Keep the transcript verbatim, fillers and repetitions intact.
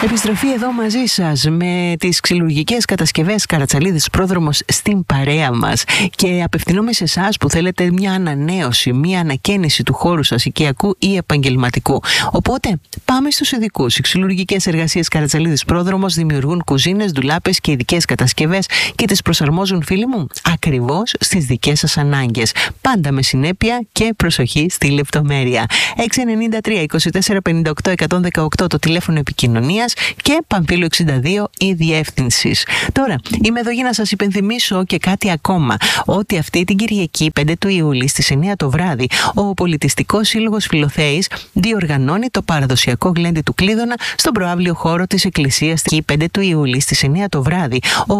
Επιστροφή εδώ μαζί σας με τις ξυλουργικές κατασκευές Καρατσαλίδης Πρόδρομος στην παρέα μας, και απευθυνόμαι σε εσάς που θέλετε μια ανανέωση, μια ανακαίνιση του χώρου σας οικιακού ή επαγγελματικού. Οπότε πάμε στους ειδικούς. Οι ξυλουργικές εργασίες Καρατσαλίδης Πρόδρομος δημιουργούν κουζίνες, ντουλάπες και ειδικές κατασκευές και τις προσαρμόζουν, φίλοι μου, ακριβώς στις δικές σας ανάγκες. Πάντα με συνέπεια και προσοχή στη λεπτομέρεια. έξι εννιά τρία είκοσι τέσσερα πενήντα οκτώ εκατόν δεκαοκτώ το τηλέφωνο επικοινωνίας και Παμφύλου εξήντα δύο η διεύθυνση. Τώρα, είμαι εδώ για να σας υπενθυμίσω και κάτι ακόμα, ότι αυτή την Κυριακή πέντε του Ιούλη στις εννιά το βράδυ ο Πολιτιστικός Σύλλογος Φιλοθέης διοργανώνει το παραδοσιακό γλέντι του Κλείδωνα στον προαύλιο χώρο της Εκκλησίας. πέντε του Ιούλη στις εννιά το βράδυ ο